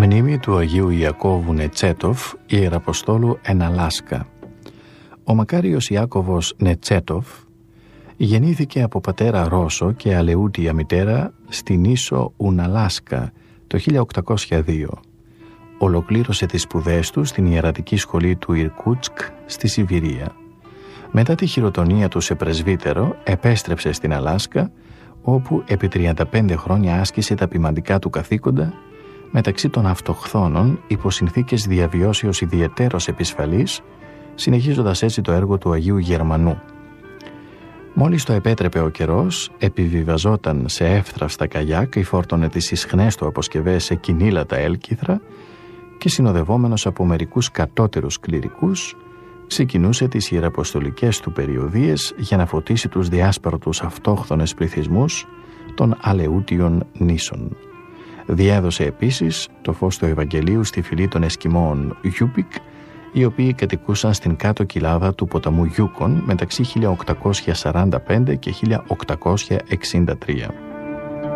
Μνήμη του Αγίου Ιακώβου Νετσέτοφ, Ιεραποστόλου εν Αλάσκα. Ο μακάριος Ιάκωβος Νετσέτοφ γεννήθηκε από πατέρα Ρώσο και αλεούτια μητέρα στην ίσο Ουναλάσκα το 1802. Ολοκλήρωσε τις σπουδές του στην ιερατική σχολή του Ιρκούτσκ στη Σιβηρία. Μετά τη χειροτονία του σε πρεσβύτερο επέστρεψε στην Αλάσκα, όπου επί 35 χρόνια άσκησε τα ποιμαντικά του καθήκοντα μεταξύ των αυτοχθόνων υπό συνθήκες διαβιώσεως ιδιαιτέρως επισφαλής, συνεχίζοντας έτσι το έργο του Αγίου Γερμανού. Μόλις το επέτρεπε ο καιρός, επιβιβαζόταν σε εύθραυστα καγιάκ ή φόρτωνε τις ισχνές του αποσκευές σε κινήλατα έλκυθρα και συνοδευόμενος από μερικούς κατώτερους κληρικούς, ξεκινούσε τις ιεραποστολικές του περιοδίες για να φωτίσει τους διάσπαρτους αυτόχθονες πληθυσμούς των αλεούτιων νήσων. Διέδωσε επίσης το φως του Ευαγγελίου στη φυλή των Εσκιμώων Γιούπικ, οι οποίοι κατοικούσαν στην κάτω κοιλάδα του ποταμού Γιούκον μεταξύ 1845 και 1863.